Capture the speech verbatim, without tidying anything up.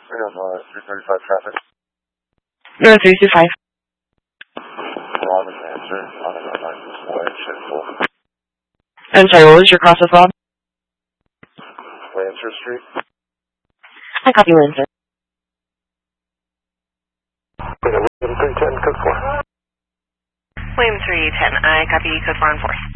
three thirty-five traffic. No, three two five. Rob is answer. I'm sorry, what was your cross with Rob? Lancer Street. I copy Lancer. William three ten, code four. William three ten, I copy code four on four.